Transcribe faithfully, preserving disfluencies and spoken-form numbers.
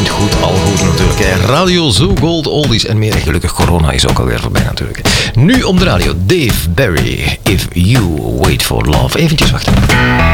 weekend goed, al goed natuurlijk. Hè. Radio Zo Gold, oldies en meer. Gelukkig, corona is ook alweer voorbij natuurlijk. Nu op de radio, Dave Barry, If You Wait For Love. Eventjes wachten.